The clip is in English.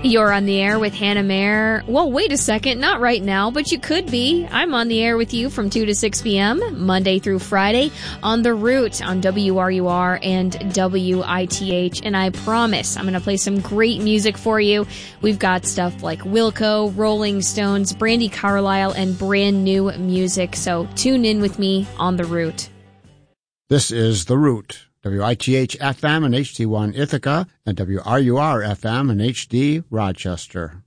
You're on the air with Hannah Mayer. Well, wait a second, not right now, but you could be. I'm on the air with you from 2 to 6 p.m., Monday through Friday, on The Root on WRUR and WITH. And I promise I'm going to play some great music for you. We've got stuff like Wilco, Rolling Stones, Brandi Carlile, and brand new music. So tune in with me on The Root. This is The Root. WITH FM and HD1 Ithaca, and WRUR FM and HD Rochester.